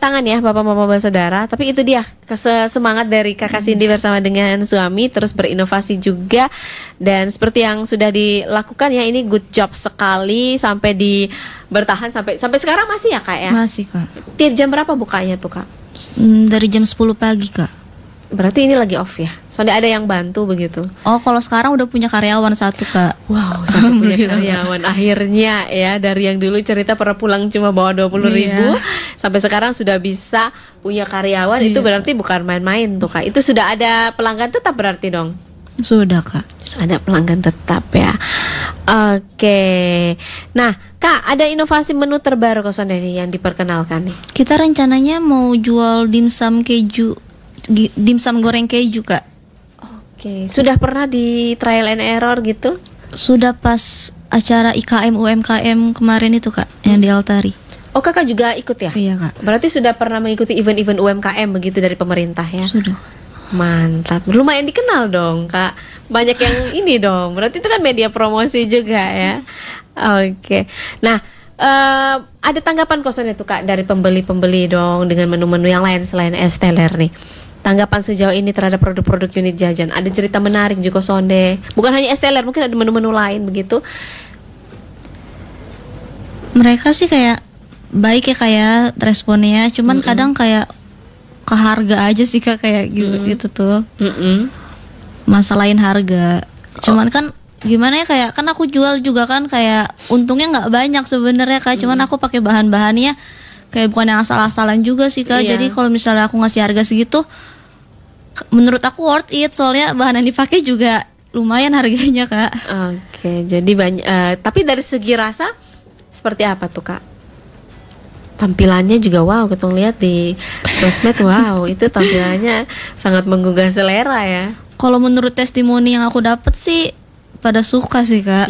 tangan ya bapak-bapak saudara. Tapi itu dia semangat dari Kakak Cindy bersama dengan suami terus berinovasi juga. Dan seperti yang sudah dilakukan ya, ini good job sekali sampai bertahan sampai sekarang masih ya Kak ya? Masih Kak. Tiap jam berapa bukanya tuh Kak? Dari jam 10 pagi Kak. Berarti ini lagi off ya? Soalnya ada yang bantu begitu. Oh, kalau sekarang udah punya karyawan satu Kak. Wow, satu punya karyawan. Akhirnya ya, dari yang dulu cerita pernah pulang cuma bawa 20.000 sampai sekarang sudah bisa punya karyawan. Itu berarti bukan main-main tuh Kak. Itu sudah ada pelanggan tetap berarti dong? Sudah Kak. Sudah ada pelanggan tetap ya. Oke. Nah Kak, ada inovasi menu terbaru Kak Sonde yang diperkenalkan nih? Kita rencananya mau jual dimsum goreng keju Kak. Oke, sudah pernah di trial and error gitu? Sudah pas acara IKM UMKM kemarin itu Kak, yang di Altari. Oh Kakak juga ikut ya? Iya Kak. Berarti sudah pernah mengikuti event-event UMKM begitu dari pemerintah ya? Sudah. Mantap, lumayan dikenal dong Kak. Banyak yang ini dong, berarti itu kan media promosi juga ya. Oke. Nah, ada tanggapan kosan itu Kak dari pembeli-pembeli dong dengan menu-menu yang lain selain es teler nih. Tanggapan sejauh ini terhadap produk-produk unit jajan. Ada cerita menarik juga Sonde. Bukan hanya es teler, mungkin ada menu-menu lain begitu. Mereka sih kayak baik ya kayak responnya, cuman kadang kayak ke harga aja sih Kak, kayak gitu tuh. Masalahin harga. Cuman kan gimana ya, kayak kan aku jual juga kan kayak untungnya nggak banyak sebenarnya Kak. Cuman aku pakai bahan-bahannya kayak bukan yang asal-asalan juga sih Kak. Jadi kalau misalnya aku ngasih harga segitu, menurut aku worth it, soalnya bahan yang dipakai juga lumayan harganya Kak. Oke, jadi banyak. Tapi dari segi rasa seperti apa tuh Kak? Tampilannya juga wow, kita lihat di sosmed wow, itu tampilannya sangat menggugah selera ya. Kalau menurut testimoni yang aku dapat sih pada suka sih Kak.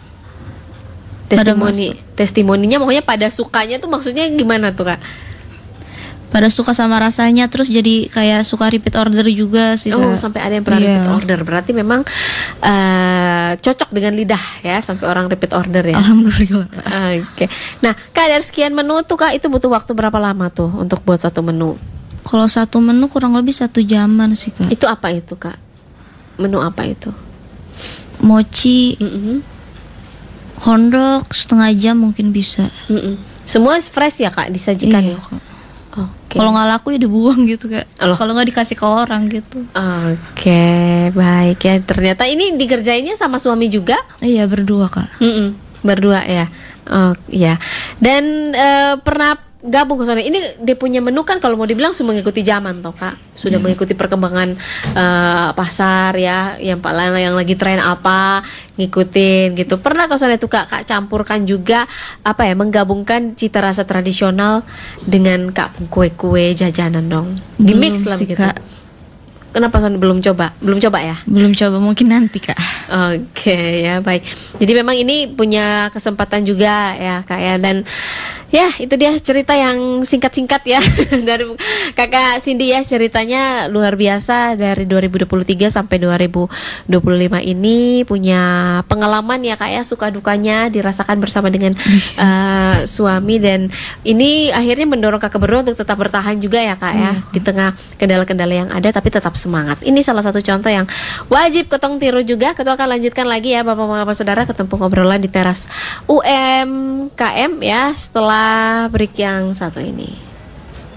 Testimoninya pokoknya pada sukanya tuh maksudnya gimana tuh Kak? Pada suka sama rasanya, terus jadi kayak suka repeat order juga sih Kak. Oh, sampai ada yang pernah repeat order. Berarti memang cocok dengan lidah ya, sampai orang repeat order ya. Alhamdulillah. Oke. Nah Kak, dari sekian menu tuh Kak, itu butuh waktu berapa lama tuh untuk buat satu menu? Kalau satu menu kurang lebih 1 jaman sih Kak. Itu apa itu Kak? Menu apa itu? Mochi, corndog setengah jam mungkin bisa. Semua fresh ya Kak disajikan ya? Kalau nggak laku ya dibuang gitu Kak. Kalau nggak dikasih ke orang gitu. Oke, baik ya. Ternyata ini dikerjainnya sama suami juga? Iya, berdua Kak. Berdua ya. Oh ya. Dan pernah gabung ke sana. Ini dia punya menu kan kalau mau dibilang sudah mengikuti zaman toh Kak. Sudah mengikuti perkembangan pasar ya, yang lagi tren apa, ngikutin gitu. Pernah ke sana tuh Kak campurkan juga apa ya, menggabungkan cita rasa tradisional dengan kue-kue jajanan dong. Di mix lah gitu. Kak. Kenapa Son belum coba? Belum coba ya? Belum coba, mungkin nanti Kak. Oke ya, baik. Jadi memang ini punya kesempatan juga ya Kak ya. Dan ya itu dia cerita yang singkat-singkat ya dari Kakak Cindy ya. Ceritanya luar biasa dari 2023 sampai 2025 ini punya pengalaman ya Kak ya, suka dukanya dirasakan bersama dengan suami. Dan ini akhirnya mendorong Kakak berdua untuk tetap bertahan juga ya Kak ya, di tengah kendala-kendala yang ada tapi tetap semangat. Ini salah satu contoh yang wajib ketong tiru juga. Ketua akan lanjutkan lagi ya Bapak-Bapak Saudara, ketemu ngobrolan di teras UMKM ya setelah break yang satu ini.